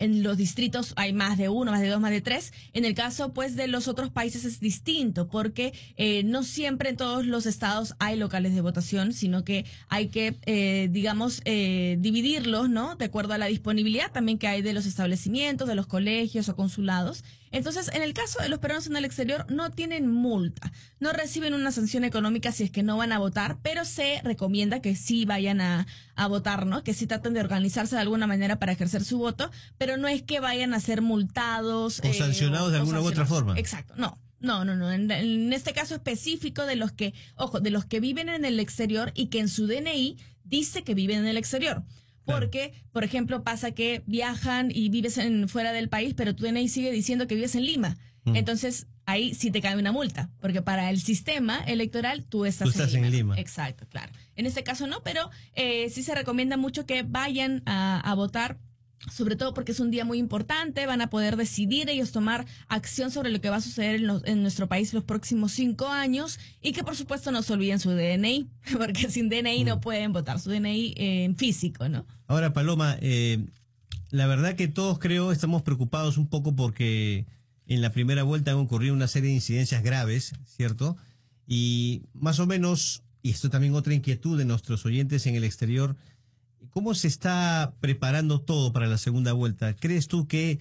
en los distritos hay más de uno, más de dos, más de tres. En el caso, pues, de los otros países es distinto, porque no siempre en todos los estados hay locales de votación, sino que hay que, dividirlos, ¿no? De acuerdo a la disponibilidad también que hay de los establecimientos, de los colegios o consulados. Entonces, en el caso de los peruanos en el exterior, no tienen multa, no reciben una sanción económica si es que no van a votar, pero se recomienda que sí vayan a votar, ¿no? Que sí traten de organizarse de alguna manera para ejercer su voto, pero no es que vayan a ser multados. O sancionados de alguna u otra forma. Exacto, no. No. En este caso específico de los que viven en el exterior y que en su DNI dice que viven en el exterior. Porque, por ejemplo, pasa que viajan y vives fuera del país, pero tu DNI sigue diciendo que vives en Lima. Entonces, ahí sí te cae una multa, porque para el sistema electoral tú estás en Lima. Exacto, claro. En este caso no, pero sí se recomienda mucho que vayan a votar, sobre todo porque es un día muy importante, van a poder decidir ellos tomar acción sobre lo que va a suceder en nuestro país los próximos 5 años, y que por supuesto no se olviden su DNI, porque sin DNI no pueden votar, su DNI en físico, ¿no? Ahora, Paloma, la verdad que todos estamos preocupados un poco porque en la primera vuelta han ocurrido una serie de incidencias graves, ¿cierto? Y más o menos, y esto también otra inquietud de nuestros oyentes en el exterior, ¿cómo se está preparando todo para la segunda vuelta? ¿Crees tú que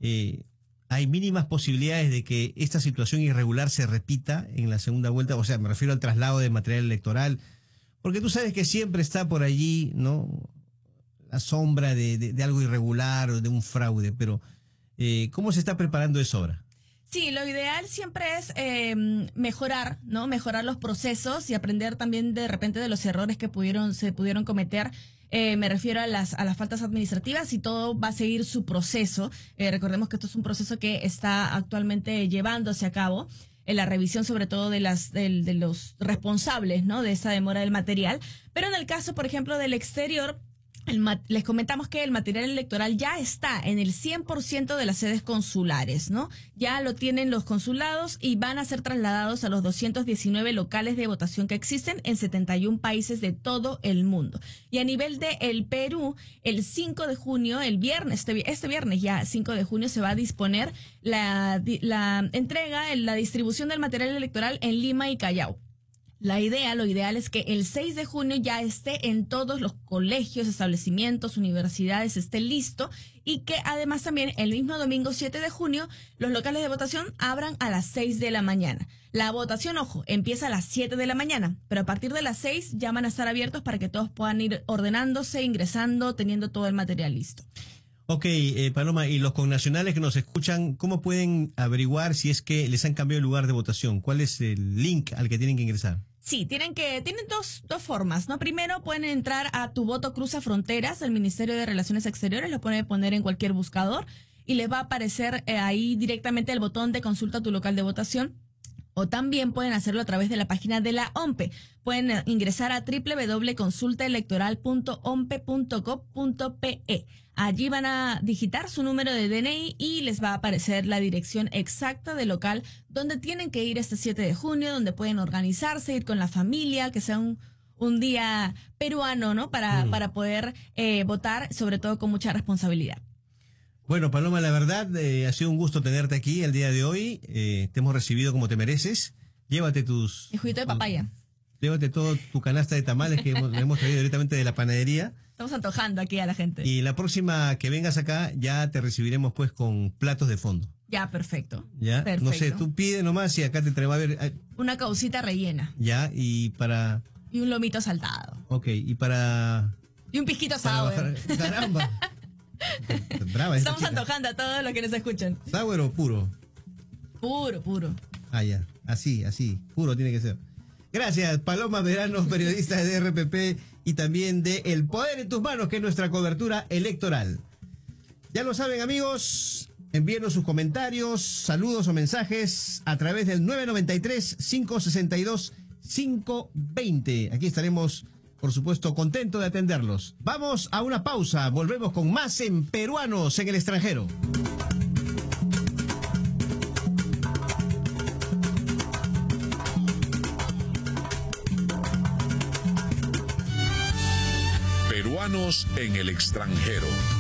hay mínimas posibilidades de que esta situación irregular se repita en la segunda vuelta? O sea, me refiero al traslado de material electoral, porque tú sabes que siempre está por allí, ¿no?, la sombra de algo irregular o de un fraude, pero ¿cómo se está preparando eso ahora? Sí, lo ideal siempre es mejorar, ¿no? Mejorar los procesos y aprender también de repente de los errores que se pudieron cometer. Me refiero a las faltas administrativas, y todo va a seguir su proceso. Recordemos que esto es un proceso que está actualmente llevándose a cabo, en la revisión sobre todo de los responsables, ¿no?, de esa demora del material. Pero en el caso, por ejemplo, del exterior, les comentamos que el material electoral ya está en el 100% de las sedes consulares, ¿no? Ya lo tienen los consulados y van a ser trasladados a los 219 locales de votación que existen en 71 países de todo el mundo. Y a nivel de el Perú, el 5 de junio, el viernes, este viernes ya 5 de junio, se va a disponer la entrega, la distribución del material electoral en Lima y Callao. Lo ideal es que el 6 de junio ya esté en todos los colegios, establecimientos, universidades, esté listo, y que además también el mismo domingo 7 de junio los locales de votación abran a las 6 de la mañana. La votación, ojo, empieza a las 7 de la mañana, pero a partir de las 6 ya van a estar abiertos para que todos puedan ir ordenándose, ingresando, teniendo todo el material listo. Ok, Paloma, y los connacionales que nos escuchan, ¿cómo pueden averiguar si es que les han cambiado el lugar de votación? ¿Cuál es el link al que tienen que ingresar? Sí, tienen dos formas, ¿no? Primero pueden entrar a Tu Voto Cruza Fronteras, el Ministerio de Relaciones Exteriores, lo pueden poner en cualquier buscador y les va a aparecer ahí directamente el botón de consulta tu local de votación. O también pueden hacerlo a través de la página de la OMPE. Pueden ingresar a www.consultaelectoral.ompe.gov.pe. Allí van a digitar su número de DNI y les va a aparecer la dirección exacta del local donde tienen que ir este 7 de junio, donde pueden organizarse, ir con la familia, que sea un día peruano, ¿no? Para poder votar, sobre todo con mucha responsabilidad. Bueno, Paloma, la verdad, ha sido un gusto tenerte aquí el día de hoy. Te hemos recibido como te mereces. Llévate tus... El juguito de papaya. Llévate todo tu canasta de tamales que hemos traído directamente de la panadería. Estamos antojando aquí a la gente. Y la próxima que vengas acá, ya te recibiremos pues con platos de fondo. Ya, perfecto. Ya, perfecto. No sé, tú pide nomás y acá te va a ver... Una caucita rellena. Ya, y para... Y un lomito saltado. Ok, y para... Y un pisquito sour. Caramba. Brava, estamos antojando a todos los que nos escuchan. ¿Sour o puro? Puro. Ah, ya. Así. Puro tiene que ser. Gracias, Paloma Medrano, periodista de RPP y también de El Poder en Tus Manos, que es nuestra cobertura electoral. Ya lo saben, amigos. Envíenos sus comentarios, saludos o mensajes a través del 993-562-520. Aquí estaremos, por supuesto, contentos de atenderlos. Vamos a una pausa. Volvemos con más en Peruanos en el Extranjero. Peruanos en el Extranjero.